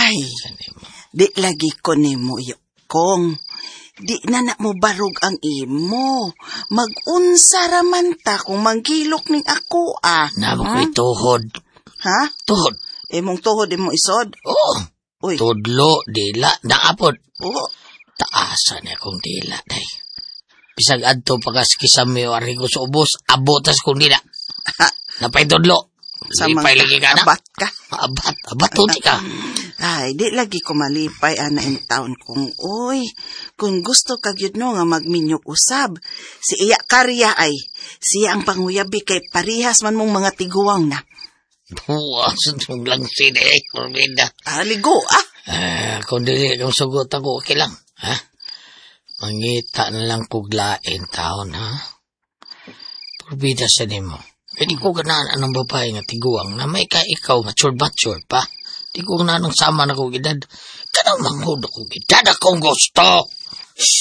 Ay, di lagi ko nimo kong. Di na mo barog ang imo. Mag-unsa raman ta kung manggilok ning ako Namo ko'y tuhod. Ha? Tuhod. Imong tuhod imong isod? Uy. Tudlo, dila, naapod. Taasan akong dila, day. Bisag adto pagaskisami o arigo sa ubos, abotas kong dila. Napay tudlo. Lipay lagi ka na. Abat ka. Abat tuti ka. Ay, di lagi ko malipay ana in taon kong, kung gusto ka gyud no nga magminyok usab, si iya karya ay, siya ang panguyabi kay parihas man mong mga tiguwang na. Suntung lang sila kurbida. Ligo kung dili kung sugot ako, okay lang, ha? Mangita na lang kuglain taon, ha? Kurbida sa nimo. Hindi ko ganaan anong babae nga tiguwang na may ikaw mature pa. Di ko ganaan sama na kong edad. Kanang manghod akong edad akong gusto.